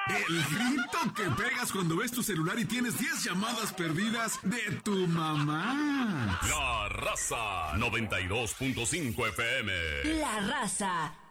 El grito que pegas cuando ves tu celular y tienes 10 llamadas perdidas de tu mamá. La Raza 92.5 FM. La Raza